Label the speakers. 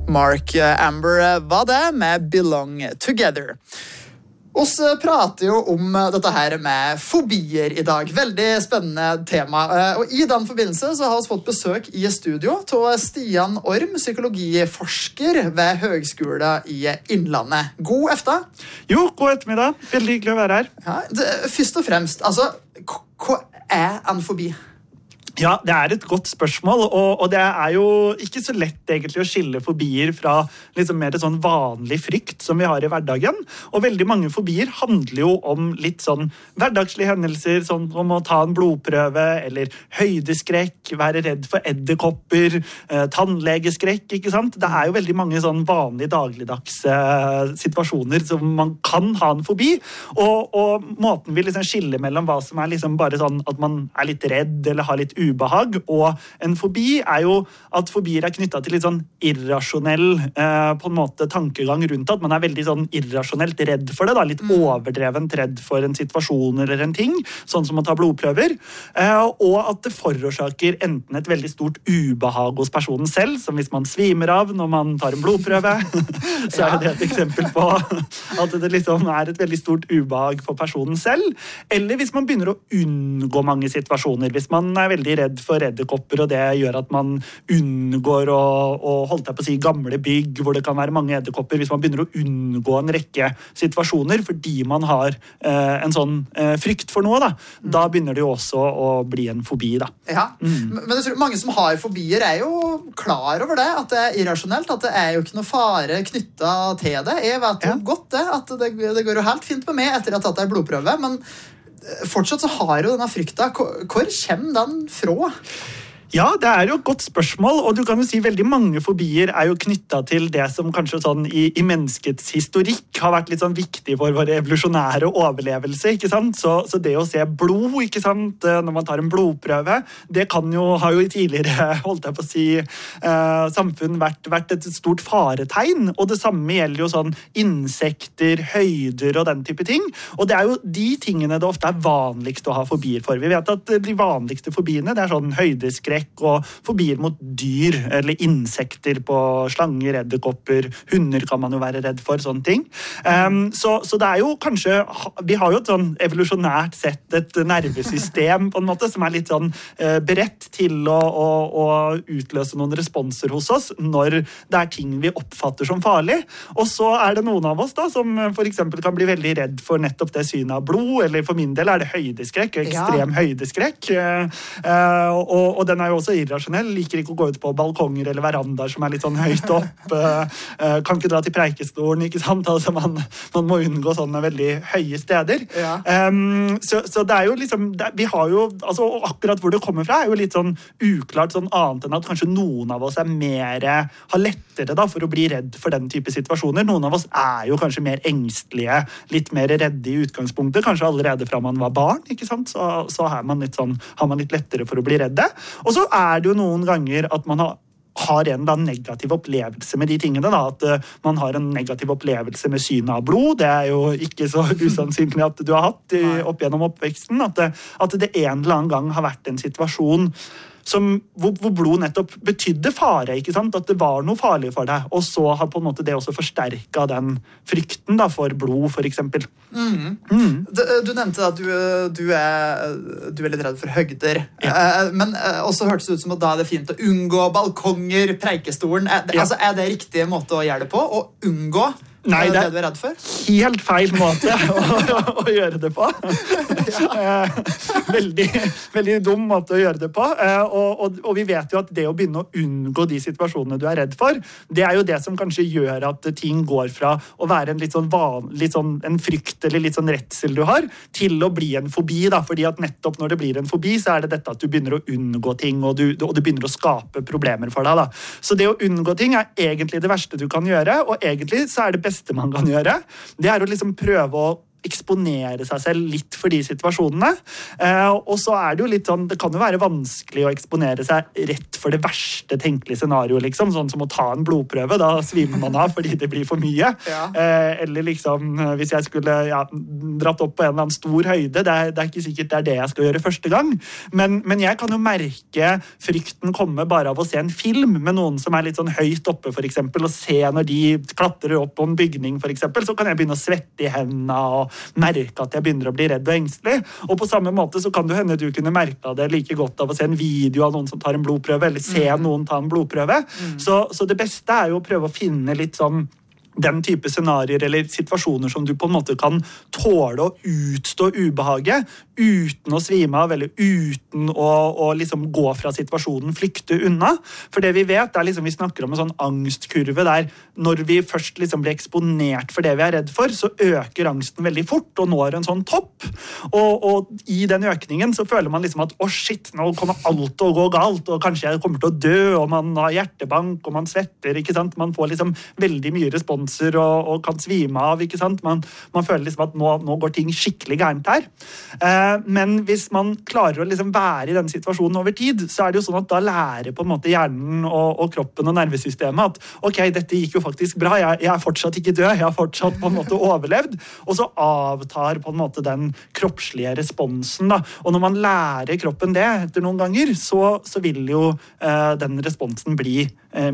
Speaker 1: Mark Amber var det med Belong Together. Oss prater jo om dette her med fobier i dag. Veldig spennende tema. Og i den forbindelse så har vi fått besøk i studio til Stian Orm, psykologiforsker ved Høgskolen i Innlandet. God efter.
Speaker 2: Jo, god ettermiddag. Veldig hyggelig å være her.
Speaker 1: Ja, først og fremst, altså, hva er en fobi?
Speaker 2: Ja, det er et godt spørsmål, og det er jo ikke så lett egentlig å skille fobier fra liksom mer sånn vanlig frykt som vi har i hverdagen. Og veldig mange fobier handler jo om litt sånn hverdagslige hendelser, sånn som å ta en blodprøve, eller høydeskrekk, være redd for edderkopper, tannlegeskrekk, ikke sant? Det er jo veldig mange sånn vanlige dagligdags situasjoner som man kan ha en fobi, og måten vi liksom skiller mellom hva som er liksom bare sånn at man er litt redd eller har litt ubehag, og en fobi er jo at fobier er knyttet til litt sånn irrasjonell på en måte tankegang rundt at man er veldig sånn irrasjonelt redd for det, da, litt overdrevent redd for en situasjon eller en ting, sånn som å ta blodprøver, og at det forårsaker enten et veldig stort ubehag hos personen selv, som hvis man svimer av når man tar en blodprøve, så er det et eksempel på at det liksom er et veldig stort ubehag for personen selv, eller hvis man begynner å unngå mange situasjoner, hvis man er veldig redd for edderkopper, og det gjør at man unngår å holdt jeg på å si gamle bygg, hvor det kan være mange edderkopper, hvis man begynner å unngå en rekke situasjoner, fordi man har en sånn frykt for noe, da begynner det jo også å bli en fobi, da.
Speaker 1: Ja, men jeg tror mange som har fobier er jo klar over det, at det er irrasjonelt, at det er jo ikke noe fare knyttet til det. Jeg vet jo godt det, at det går jo helt fint med meg etter at jeg har tatt en blodprøve, men fortsatt så har jo denne frykta. Hvor kommer den fra?
Speaker 2: Ja, det er jo et godt spørsmål, og du kan jo si veldig mange fobier er jo knyttet til det som kanskje sånn i menneskets historikk har vært litt sånn viktig for vår evolusjonære overlevelse, ikke sant? Så det å se blod, ikke sant, når man tar en blodprøve, det har jo i tidligere, holdt jeg på å si, samfunn vært et stort faretegn, og det samme gjelder jo sånn insekter, høyder og den type ting, og det er jo de tingene det ofte er vanligst å ha fobier for. Vi vet at de vanligste fobiene, det er sånn høydeskrekk, og fobier mot dyr eller insekter på slanger, edderkopper, hunder kan man jo være redd for, sånne ting. Så det er jo kanskje, vi har jo et sånn evolusjonært sett et nervesystem på en måte, som er litt sånn beredt til å utløse noen responser hos oss når det er ting vi oppfatter som farlig. Og så er det noen av oss da, som for eksempel kan bli veldig redd for nettopp det synet av blod, eller for min del er det høydeskrekk, ekstrem høydeskrekk. Og den er jo også irrasjonell, liker ikke å gå ut på balkonger eller verandaer som er litt sånn høyt opp, kan ikke dra til Preikestolen, ikke sant? Altså man må unngå sånne veldig høye steder. Ja. Så det er jo liksom, vi har jo, altså akkurat hvor det kommer fra er jo litt sånn uklart, sånn annet enn at kanskje noen av oss har lettere da for å bli redd for den type situasjoner. Noen av oss er jo kanskje mer engstelige, litt mer redde i utgangspunktet, kanskje allerede fra man var barn, ikke sant? Så har man litt lettere for å bli redde. Og så er det jo noen ganger at man har en eller annen negativ opplevelse med de tingene, da, at man har en negativ opplevelse med synet av blod. Det er jo ikke så usannsynlig at du har hatt opp gjennom oppveksten, at det en eller annen gang har vært en situasjon hvor blod nettopp betydde fare, ikke sant? At det var noe farlig for deg, og så har på en måte det også forsterket den frykten da, for blod, for eksempel.
Speaker 1: Du nevnte at du er litt redd for høgder, men også hørtes det ut som at da er det fint å unngå balkonger, Preikestolen. Er det riktig måte å gjøre det på? Å unngå
Speaker 2: Nei, det
Speaker 1: du er redd for?
Speaker 2: Helt feil måte å gjøre det på. Veldig dum måte å gjøre det på. Og vi vet jo at det å begynne å unngå de situasjonene du er redd for, det er jo det som kanskje gjør at ting går fra å være en litt sånn en frykt eller litt sånn redsel du har, til å bli en fobi, da. Fordi at nettopp når det blir en fobi, så er det dette at du begynner å unngå ting, og du begynner å skape problemer for deg, da. Så det å unngå ting er egentlig det verste du kan gjøre, og egentlig så er det beste man kan gjøre, det er å liksom prøve å eksponere seg selv litt for de situasjonene. Og så det jo litt sånn, det kan jo være vanskelig å eksponere seg rett for det verste tenkelige scenarioet, liksom, sånn som å ta en blodprøve, da svimer man av fordi det blir for mye. Eller liksom, hvis jeg skulle dratt opp på en eller annen stor høyde, det ikke sikkert det jeg skal gjøre første gang, men jeg kan jo merke frykten komme bare av å se en film med noen som litt sånn høyt oppe, for eksempel, og se når de klatrer opp på en bygning, for eksempel, så kan jeg begynne å svette i hendene og merke at jeg begynner å bli redd og engstelig. Og på samme måte så kan det hende du kunne merke det like godt av å se en video av noen som tar en blodprøve, eller se noen ta en blodprøve. Så det beste jo å prøve å finne litt sånn den type scenarier eller situasjoner som du på en måte kan tåle å utstå ubehaget uten å svime av eller uten å liksom gå fra situasjonen, flykte unna. For det vi vet, liksom vi snakker om en sånn angstkurve der når vi først liksom blir eksponert for det vi redd for, så øker angsten veldig fort og når en sånn topp. Og i den økningen så føler man liksom at shit, nå kommer alt til å gå galt, og kanskje jeg kommer til å dø, og man har hjertebank, og man svetter, ikke sant? Man får liksom veldig mye respons og kan svime av, ikke sant? Man føler liksom at nå går ting skikkelig gærent her. Men hvis man klarer å liksom være i den situasjonen over tid, så det jo sånn at da lærer på en måte hjernen og kroppen og nervesystemet at ok, dette gikk jo faktisk bra, jeg fortsatt ikke død, jeg har fortsatt på en måte overlevd, og så avtar på en måte den kroppslige responsen da. Og når man lærer kroppen det etter noen ganger, så vil jo den responsen bli